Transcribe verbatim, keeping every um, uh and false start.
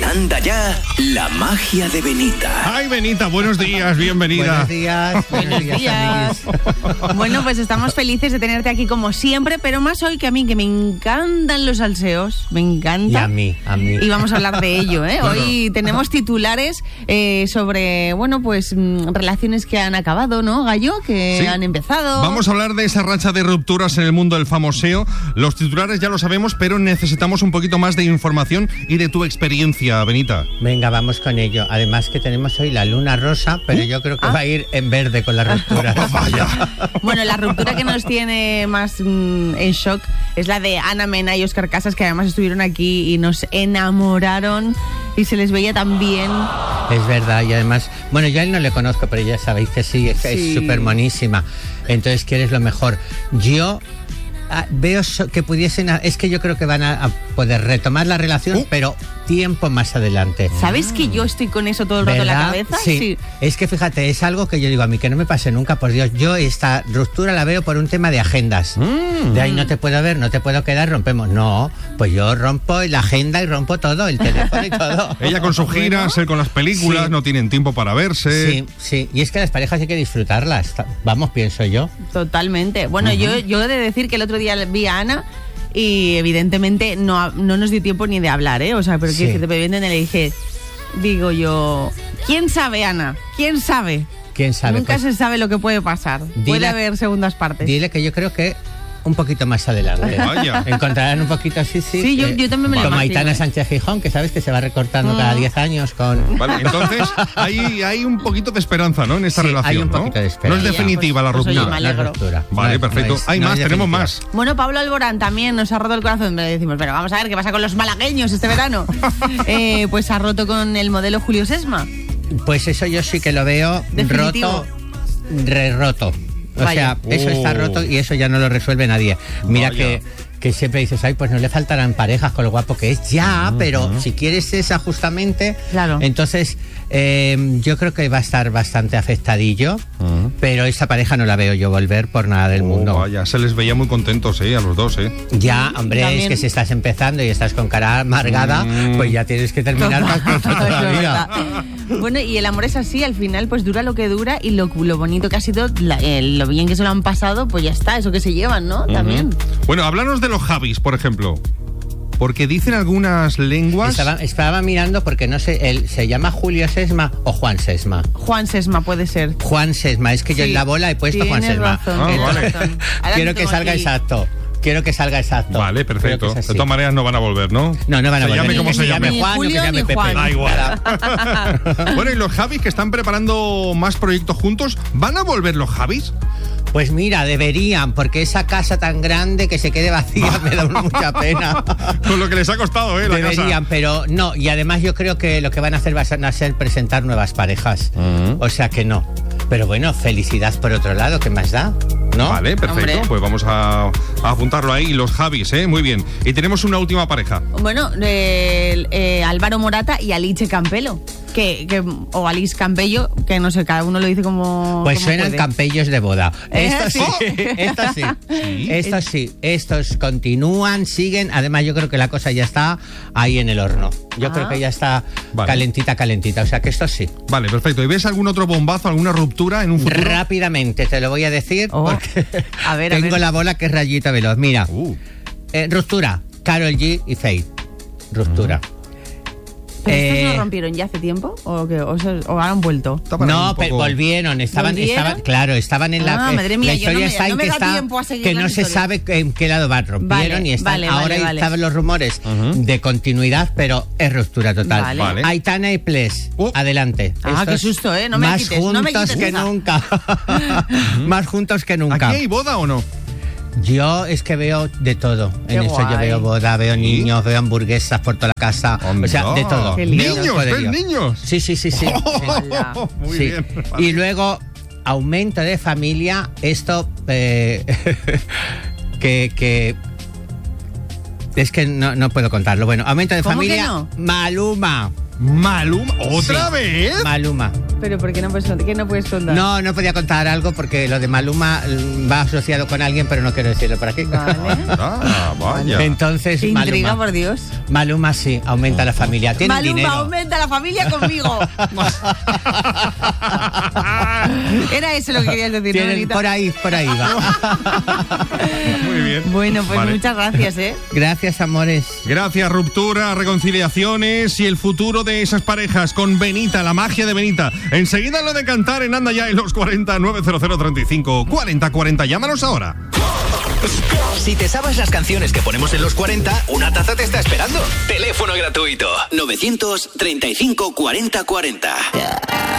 Anda ya, la magia de Benita. Ay, Benita, buenos días, bienvenida. Buenos días, buenos días, días. Bueno, pues estamos felices de tenerte aquí como siempre, pero más hoy que a mí, que me encantan los salseos, me encanta. Y a mí, a mí. Y vamos a hablar de ello, ¿eh? Hoy tenemos titulares eh, sobre, bueno, pues mm, relaciones que han acabado, ¿no, Gallo? Que Sí. han empezado. Vamos a hablar de esa racha de rupturas en el mundo del famoseo. Los titulares ya lo sabemos, pero necesitamos un poquito más de información y de tu experiencia, Benita. Venga, vamos con ello. Además que tenemos hoy la luna rosa, pero yo creo que Ah. va a ir en verde con la ruptura. Vaya. Bueno, la ruptura que nos tiene más mm, en shock es la de Ana Mena y Óscar Casas, que además estuvieron aquí y nos enamoraron y se les veía tan bien. Es verdad, y además, bueno, yo a él no le conozco, pero ya sabéis que sí, es Sí. súper monísima. Entonces, ¿quieres lo mejor? Yo ah, veo so- que pudiesen, a- es que yo creo que van a, a poder retomar la relación, Uh. pero tiempo más adelante. ¿Sabes que yo estoy con eso todo el rato en la ¿Verdad? cabeza? Sí. Es que fíjate, es algo que yo digo, a mí que no me pase nunca, por Dios. Yo esta ruptura la veo por un tema de agendas. Mm. De ahí no te puedo ver, no te puedo quedar, rompemos. No, pues yo rompo la agenda y rompo todo, el teléfono y todo. Ella con sus giras, él con las películas, Sí. no tienen tiempo para verse. Sí, sí. Y es que las parejas hay que disfrutarlas. Vamos, pienso yo. Totalmente. Bueno, yo, yo he de decir que el otro día vi a Ana y evidentemente no, no nos dio tiempo ni de hablar, ¿eh? O sea, pero Sí. que te evidentemente le dije, digo yo, ¿quién sabe, Ana? ¿Quién sabe? ¿Quién sabe? Nunca Pues, se sabe lo que puede pasar. Dile- Puede haber segundas partes. dile que yo creo que un poquito más adelante. Vaya. Encontrarán un poquito así, sí. Sí, yo- eh, yo también me lo Como imagino, Aitana ¿eh? Sánchez Gijón, que sabes que se va recortando cada diez años con... Vale, entonces hay, hay un poquito de esperanza, ¿no? En esta Sí, relación, hay un ¿no? poquito de esperanza. No es definitiva la Pues- pues ruptura. oye, me alegro. No es ruptura. Vale, No es- perfecto. no es- hay no más, es tenemos definitiva. más. Bueno, Pablo Alborán también nos ha roto el corazón. Le decimos, pero vamos a ver qué pasa con los malagueños este verano. Eh, pues ha roto con el modelo Julio Sesma. Pues eso yo sí que lo veo Definitivo. roto, re roto. O Vaya. sea, eso está Oh. roto y eso ya no lo resuelve nadie. Mira Vaya. que, que siempre dices, ay, pues no le faltarán parejas con lo guapo que es. Ya, pero si quieres esa justamente, Claro. entonces eh, yo creo que va a estar bastante afectadillo, pero esa pareja no la veo yo volver por nada del Oh, mundo. vaya, se les veía muy contentos, ¿eh? A los dos, ¿eh? Ya, hombre, También- es que si estás empezando y estás con cara amargada, Mm. pues ya tienes que terminar más pronto Es todavía. verdad. Bueno, y el amor es así, al final pues dura lo que dura y lo, lo bonito que ha sido, la- eh, lo bien que se lo han pasado, pues ya está, eso que se llevan, ¿no? También. Bueno, háblanos de los Javis, por ejemplo. Porque dicen algunas lenguas... Estaba, estaba mirando porque no sé, él se llama Julio Sesma o Juan Sesma. Juan Sesma puede ser. Juan Sesma, es que yo Sí, en la bola he puesto Juan tienes Sesma. razón, Ah, tienes vale. razón. Ahora Quiero te que tengo salga aquí. exacto. Quiero que salga exacto. Vale, Creo perfecto. que es De así. todas maneras no van a volver, ¿no? No, no van a Se volver. llame como Ni se que llame. Ni Juan, o que Julio se llame ni Pepe. Juan. Da igual. Nada. Bueno, y los Javis que están preparando más proyectos juntos, ¿van a volver los Javis? Pues mira, deberían, porque esa casa tan grande que se quede vacía me da mucha pena. Con lo que les ha costado, ¿eh? La Deberían, casa. pero no. Y además yo creo que lo que van a hacer va a ser presentar nuevas parejas. O sea que no. Pero bueno, felicidad por otro lado, ¿qué más da? ¿No? Vale, perfecto. Hombre. Pues vamos a, a apuntarlo ahí. Los Javis, ¿eh? Muy bien. Y tenemos una última pareja. Bueno, eh, eh, Álvaro Morata y Alice Campello. Que, que, o Alice Campello, que no sé, cada uno lo dice como. Pues como suenan puede. campellos de boda. ¿Eh? Estos sí, estos sí. Sí. Estos sí. Estos continúan, siguen. Además, yo creo que la cosa ya está ahí en el horno. Yo Ah. creo que ya está Vale. calentita, calentita. O sea que estos sí. Vale, perfecto. ¿Y ves algún otro bombazo, alguna ruptura en un futuro? Rápidamente te lo voy a decir Oh. porque A ver, a tengo ver. la bola que es rayita veloz. Mira, Uh, eh, ruptura. Karol G y Faith. Ruptura. ¿Pero estos Eh, no rompieron ya hace tiempo? ¿O, que, o, se- o han vuelto? está para No, un pero poco- volvieron, estaban, ¿Volvieron? estaban, claro, estaban en la. Ah, eh, madre mía, la yo no historia me- está en no me que da está, tiempo a seguir que las no se historias. sabe en qué lado van, rompieron Vale, y están. vale, ahora vale, vale. estaban los rumores Ujú. de continuidad, pero es ruptura total. Vale. Vale. Aitana y Ples, Uh. adelante. Ah, Estos qué susto, ¿eh? No me más quites, no me juntos quites que esa. nunca. Más juntos que nunca. ¿Aquí hay boda o no? Yo es que veo de todo. Qué en eso yo guay. veo boda, veo ¿Sí? niños, veo hamburguesas por toda la casa. O sea, de todo. Qué Veo lindo. un Niños, poderío. ¿ves niños? Sí, sí, sí, sí. Hola. Muy Sí. bien. Y luego, aumento de familia, esto eh, que, que es que no, no puedo contarlo. Bueno, aumento de ¿Cómo que familia, no? Maluma. Maluma, ¿otra Sí. vez? Maluma. Pero ¿por qué no puedes, qué no puedes contar? No, no podía contar algo porque lo de Maluma mm, va asociado con alguien, pero no quiero decirlo por aquí. Vale. Ah, vaya. Entonces, Qué intriga, Maluma. por Dios. Maluma sí, aumenta la familia. Tiene Maluma, dinero. aumenta la familia conmigo. Era eso lo que querías decir, ¿no, Tienen- Benito? por ahí, por ahí va. Muy bien. Bueno, pues Vale. muchas gracias, ¿eh? Gracias, amores. Gracias, ruptura, reconciliaciones y el futuro de esas parejas con Benita, la magia de Benita. Enseguida lo de cantar en Anda Ya en los cuarenta, nueve cero cero, treinta y cinco, cuarenta cuarenta. Llámanos ahora. Si te sabes las canciones que ponemos en los cuarenta, una taza te está esperando. Teléfono gratuito. novecientos treinta y cinco, cuarenta cuarenta.